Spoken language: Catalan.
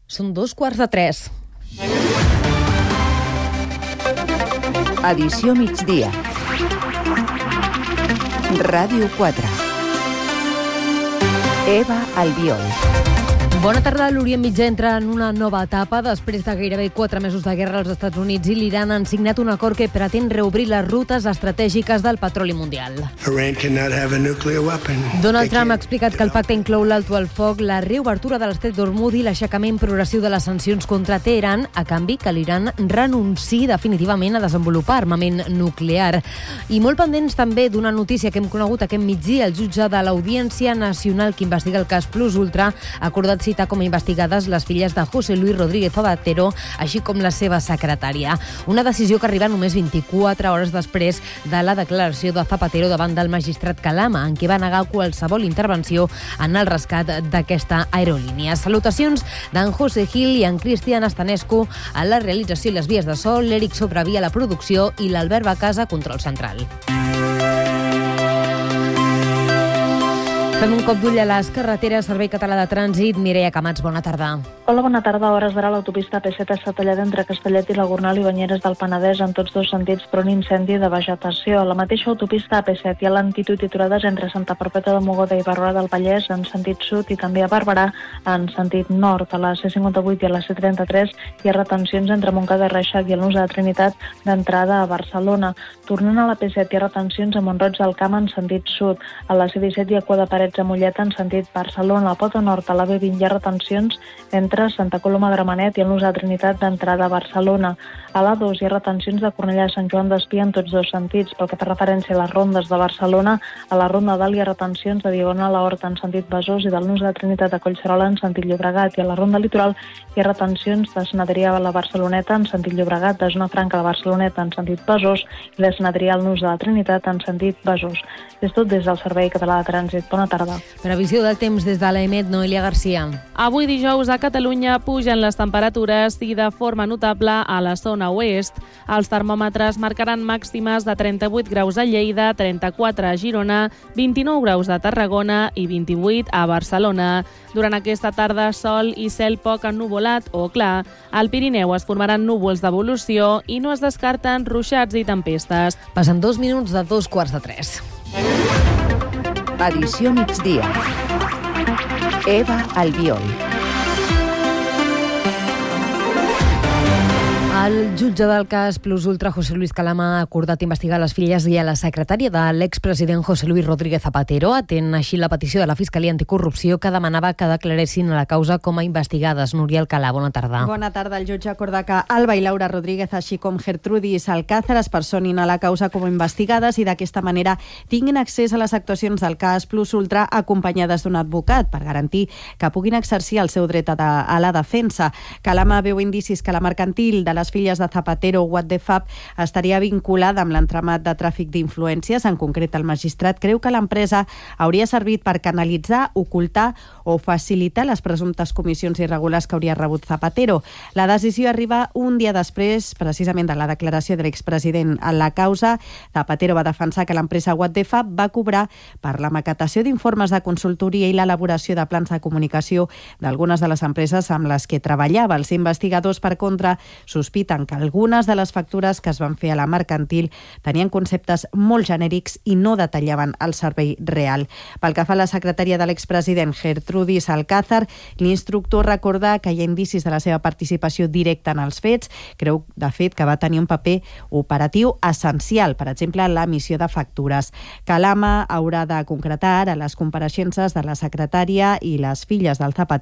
Són 2:15. Edició migdia. Ràdio 4. Eva Albiol. Bona tarda. L'Orient Mitjà entra en una nova etapa. Després de gairebé 4 mesos de guerra, els Estats Units i l'Iran han signat un acord que pretén reobrir les rutes estratègiques del petroli mundial. Donald Trump ha explicat que el pacte inclou l'alto al foc, la reobertura de l'estret d'Hormuz i l'aixecament progressiu de les sancions contra Teheran, a canvi que l'Iran renunciï definitivament a desenvolupar armament nuclear. I molt pendents també d'una notícia que hem conegut aquest migdia. El jutge de l'Audiència Nacional que investiga el cas Plus Ultra ha acordat citar com a investigades les filles de José Luis Rodríguez Zapatero, així com la seva secretària. Una decisió que arriba només 24 hores després de la declaració de Zapatero davant del magistrat Calama, en què va negar qualsevol intervenció en el rescat d'aquesta aerolínia. Salutacions d'en José Gil i en Cristian Estanescu a la realització i les vies de so, l'Eric Sobrevia a la producció i l'Albert Bacasa, control central. Fem un cop d'ull a les carreteres. Servei Català de Trànsit. Mireia Camats, bona tarda. Hola, bona tarda. A hores d'ara l'autopista P7 està tallada entre Castellet i la Gornal i Banyeres del Penedès en tots dos sentits per un incendi de vegetació. A la mateixa autopista P7 hi ha lentitud i aturades entre Santa Perpètua de Mogoda i Barberà del Vallès en sentit sud i també a Barberà en sentit nord. A la C58 i a la C33 hi ha retencions entre Montcada i Reixac i el Nus de la Trinitat d'entrada a Barcelona. Tornant a la P7 hi ha retencions a Mont-roig del Camp en sentit sud. A la C17 hi ha cua de Parets a Mollet en sentit Barcelona. A la Pota Nord, a la B20 hi ha retencions entre Santa Coloma de Gramenet i el Nus de la Trinitat d'entrada a Barcelona. A l'A2 hi ha retencions de Cornellà a Sant Joan d'Espí en tots dos sentits. Pel que fa referència a les rondes de Barcelona, a la Ronda Dalt hi ha retencions de Diagonal a Horta en sentit Besòs i del Nus de la Trinitat a Collserola en sentit Llobregat. I a la Ronda Litoral hi ha retencions de Sant Adrià a la Barceloneta en sentit Llobregat, de Zona Franca a la Barceloneta en sentit Besòs i de Sant Adrià al Nus de la Trinitat en sentit Besòs. És tot des del Servei Català de Trànsit. Bona tarda. Previsió del temps des de l'EMET, Noelia Garcia. Avui dijous a Catalunya pugen les temperatures i de forma notable a la zona oest. Els termòmetres marcaran màximes de 38 graus a Lleida, 34 a Girona, 29 graus a Tarragona i 28 a Barcelona. Durant aquesta tarda, sol i cel poc ennuvolat o clar. Al Pirineu es formaran núvols d'evolució i no es descarten ruixats i tempestes. Passen 2 minuts de 2:15. Edició migdia. Eva Albiol. El jutge del cas Plus Ultra, José Luis Calama, ha acordat investigar les filles i a la secretària de l'expresident José Luis Rodríguez Zapatero, atent així la petició de la Fiscalia Anticorrupció que demanava que declaressin a la causa com a investigades. Núria Alcalà, bona tarda. Bona tarda. El jutge acorda que Alba i Laura Rodríguez, així com Gertrudis Alcázar, es personin a la causa com a investigades i d'aquesta manera tinguin accés a les actuacions del cas Plus Ultra acompanyades d'un advocat per garantir que puguin exercir el seu dret a la defensa. Calama veu indicis que la mercantil de les filles de Zapatero, What the Fab, estaria vinculada amb l'entramat de tràfic d'influències. En concret, el magistrat creu que l'empresa hauria servit per canalitzar, ocultar o facilitar les presumptes comissions irregulars que hauria rebut Zapatero. La decisió arriba un dia després, precisament de la declaració de l'expresident en la causa. Zapatero va defensar que l'empresa What the Fab va cobrar per la maquetació d'informes de consultoria i l'elaboració de plans de comunicació d'algunes de les empreses amb les que treballava. Els investigadors, per contra, sospiten que algunes de les factures que es van fer a la mercantil tenien conceptes molt genèrics i no detallaven el servei real. Pel que fa a la secretària de l'expresident Gertrudis Alcázar, l'instructor recorda que hi ha indicis de la seva participació directa en els fets. Creu, de fet, que va tenir un paper operatiu essencial, per exemple, l'emissió de factures. Calama haurà de concretar ara les compareixences de la secretària i les filles del Zapatero